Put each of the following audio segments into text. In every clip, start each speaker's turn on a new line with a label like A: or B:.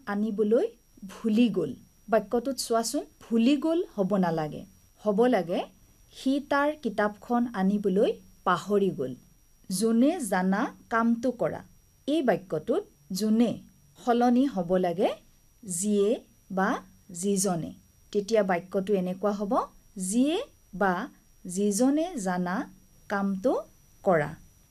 A: আনিবলৈ ভুলি গ'ল। বাক্যটোত চোৱাচোন, ভুলি গ'ল হ'ব নালাগে, হ'ব লাগে সি তাৰ কিতাপখন আনিবলৈ পাহৰি গ'ল। যোনে জানা কামটো কৰা। এই বাক্যটোত যোনে সলনি হ'ব লাগে যিয়ে বা যিজনে। তেতিয়া বাক্যটো এনেকুৱা হ'ব, যিয়ে বা যিজনে জানা কামটো কৰা।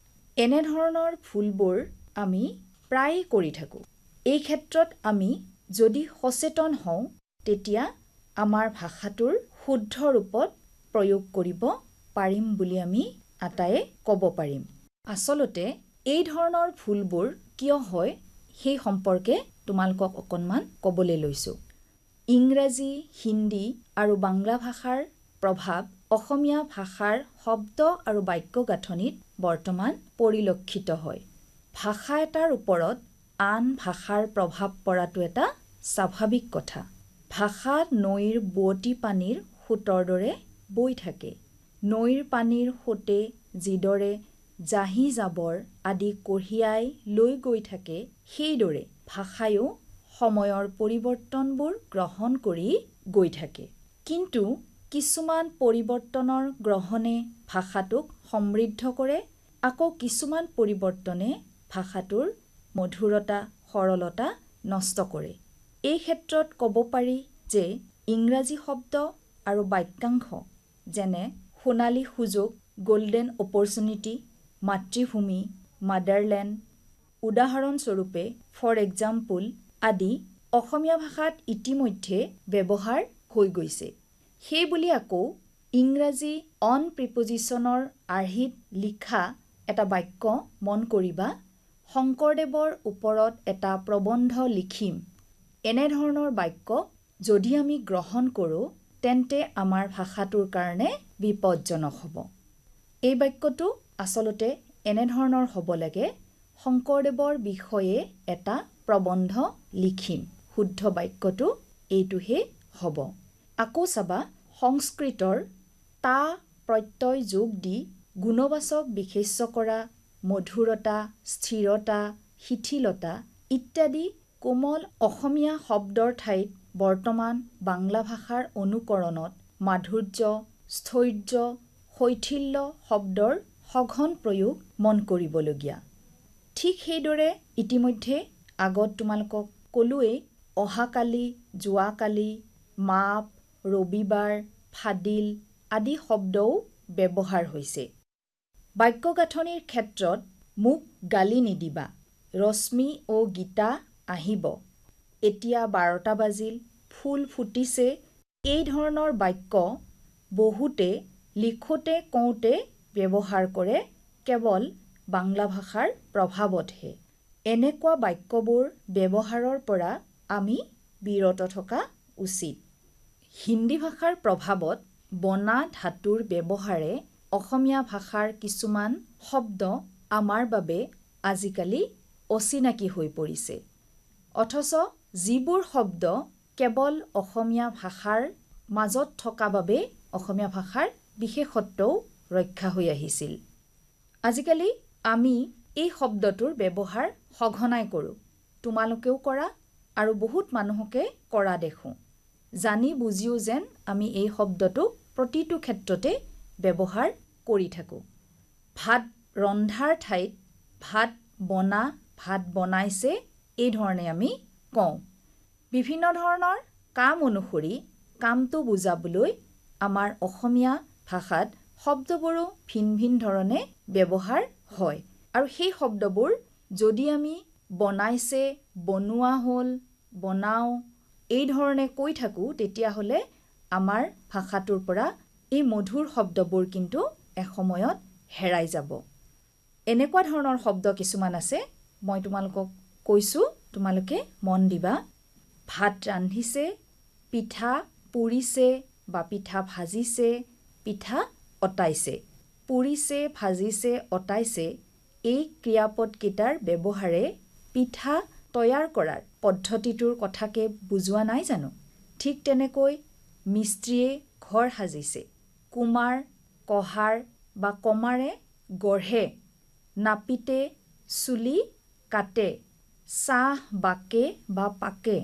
A: এনেধৰণৰ ভুলবোৰ আমি প্ৰায় কৰি থাকোঁ। এই ক্ষেত্ৰত আমি যদি সচেতন হওঁ তেতিয়া আমাৰ ভাষাটোৰ শুদ্ধ ৰূপত প্ৰয়োগ কৰিব পাৰিম বুলি আমি আটায়ে ক'ব পাৰিম। আচলতে এই ধৰণৰ ভুলবোৰ কিয় হয় সেই সম্পৰ্কে তোমালোকক অকণমান ক'বলৈ লৈছোঁ। ইংৰাজী, হিন্দী আৰু বাংলা ভাষাৰ প্ৰভাৱ অসমীয়া ভাষাৰ শব্দ আৰু বাক্য গাঁথনিত বৰ্তমান পৰিলক্ষিত হয়। ভাষা এটাৰ ওপৰত আন ভাষাৰ প্ৰভাৱ পৰাটো এটা স্বাভাৱিক কথা। ভাষা নৈৰ বুৱতী পানীৰ সোঁতৰ দৰে বৈ থাকে। নৈৰ পানীৰ সোঁতে যিদৰে জাহি জাবৰ আদি কঢ়িয়াই লৈ গৈ থাকে, সেইদৰে ভাষায়ো সময়ৰ পৰিৱৰ্তনবোৰ গ্ৰহণ কৰি গৈ থাকে। কিন্তু কিছুমান পৰিৱৰ্তনৰ গ্ৰহণে ভাষাটোক সমৃদ্ধ কৰে, আকৌ কিছুমান পৰিৱৰ্তনে ভাষাটোৰ মধুৰতা, সৰলতা নষ্ট কৰে। এই ক্ষেত্ৰত ক'ব পাৰি যে ইংৰাজী শব্দ আৰু বাক্যাংশ যেনে সোণালী সুযোগ, গোল্ডেন অপৰচুনিটি, মাতৃভূমি, মাদাৰলেণ্ড, উদাহৰণস্বৰূপে ফৰ এক্সাম্পল আদি অসমীয়া ভাষাত ইতিমধ্যে ব্যৱহাৰ হৈ গৈছে। সেইবুলি আকৌ ইংৰাজী অন প্ৰিপজিশ্যনৰ আৰ্হিত লিখা এটা বাক্য মন কৰিবা, শংকৰদেৱৰ ওপৰত এটা প্ৰবন্ধ লিখিম। এনেধৰণৰ বাক্য যদি আমি গ্ৰহণ কৰোঁ তেন্তে আমাৰ ভাষাটোৰ কাৰণে বিপদজনক হ'ব। এই বাক্যটো আচলতে এনেধৰণৰ হ'ব লাগে, শংকৰদেৱৰ বিষয়ে এটা প্ৰবন্ধ লিখিম। শুদ্ধ বাক্যটো এইটোহে হ'ব। আকৌ চাবা, সংস্কৃতৰ তা প্ৰত্যয় যোগ দি গুণবাচক বিশেষ্য কৰা, মধুৰতা, স্থিৰতা, শিথিলতা ইত্যাদি কোমল অসমীয়া শব্দৰ ঠাইত বৰ্তমান বাংলা ভাষাৰ অনুকৰণত মাধুৰ্য, স্থৈৰ্য, শৈথিল্য শব্দৰ সঘন প্ৰয়োগ মন কৰিবলগীয়া। ঠিক সেইদৰে ইতিমধ্যে আগত তোমালোকক ক'লোৱেই, অহাকালি, যোৱাকালি, মাপ, ৰবিবাৰ, ফাদিল আদি শব্দও ব্যৱহাৰ হৈছে। বাক্য গাঁথনিৰ ক্ষেত্ৰত মোক গালি নিদিবা, ৰশ্মি ও গীতা আহিব, এতিয়া 12টা বাজিল, ফুল ফুটিছে, এই ধৰণৰ বাক্য বহুতে লিখোতে কওঁতে ব্যৱহাৰ কৰে কেৱল বাংলা ভাষাৰ প্ৰভাৱতহে। এনেকুৱা বাক্যবোৰ ব্যৱহাৰৰ পৰা আমি বিৰত থকা উচিত। হিন্দী ভাষাৰ প্ৰভাৱত বনা ধাতুৰ ব্যৱহাৰে অসমীয়া ভাষাৰ কিছুমান শব্দ আমাৰ বাবে আজিকালি অচিনাকি হৈ পৰিছে। অথচ যিবোৰ শব্দ কেৱল অসমীয়া ভাষাৰ মাজত থকা বাবে অসমীয়া ভাষাৰ বিশেষত্বও ৰক্ষা হৈ আহিছিল। আজিকালি আমি এই শব্দটোৰ ব্যৱহাৰ সঘনাই কৰোঁ। তোমালোকেও কৰা আৰু বহুত মানুহকে কৰা দেখোঁ। জানি বুজিও যেন আমি এই শব্দটো প্ৰতিটো ক্ষেত্ৰতে ব্যৱহাৰ কৰি থাকোঁ। ভাত ৰন্ধাৰ ঠাইত ভাত বনা, ভাত বনাইছে, এই ধৰণে আমি কওঁ। বিভিন্ন ধৰণৰ কাম অনুসৰি কামটো বুজাবলৈ আমাৰ অসমীয়া ভাষাত শব্দবোৰো ভিন ভিন ধৰণে ব্যৱহাৰ হয়। আৰু সেই শব্দবোৰ যদি আমি বনাইছে, বনোৱা হ'ল, বনাওঁ এই ধৰণে কৈ থাকোঁ, তেতিয়াহ'লে আমাৰ ভাষাটোৰ পৰা এই মধুৰ শব্দবোৰ কিন্তু এসময়ত হেৰাই যাব। এনেকুৱা ধৰণৰ শব্দ কিছুমান আছে, মই তোমালোকক কৈছোঁ, তোমালোকে মন দিবা। ভাত ৰান্ধিছে, পিঠা পুৰিছে বা পিঠা ভাজিছে, পিঠা অতাইছে। পুৰিছে, ভাজিছে, অতাইছে এই ক্ৰিয়াপদকেইটাৰ ব্যৱহাৰে পিঠা তৈয়াৰ কৰাৰ পদ্ধতিটোৰ কথাকে বুজোৱা নাই জানো? ঠিক তেনেকৈ মিস্ত্ৰীয়ে ঘৰ সাজিছে, কুমাৰ কহাৰ বা কমাৰে গঢ়ে, নাপিতে চুলি কাটে, চাহ বাকে বা পাকে,